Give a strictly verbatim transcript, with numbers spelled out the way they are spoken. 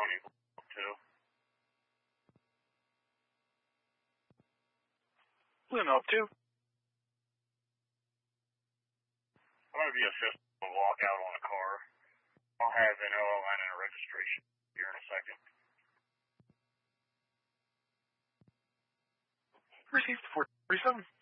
Eagle two. Luna up two. I'm going to be assisting a walkout on a car. I'll have an O L N and a registration here in a second. Received four thirty-seven.